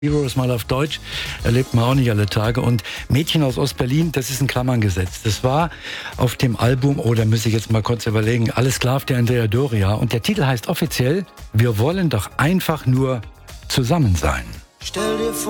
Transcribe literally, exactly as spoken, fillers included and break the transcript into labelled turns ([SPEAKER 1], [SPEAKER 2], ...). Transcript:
[SPEAKER 1] Heroes mal auf Deutsch, erlebt man auch nicht alle Tage. Und Mädchen aus Ostberlin, das ist in Klammern gesetzt. Das war auf dem Album, oh, da muss ich jetzt mal kurz überlegen, Alles klar auf der Andrea Doria. Und der Titel heißt offiziell, wir wollen doch einfach nur zusammen sein.
[SPEAKER 2] Stell dir vor,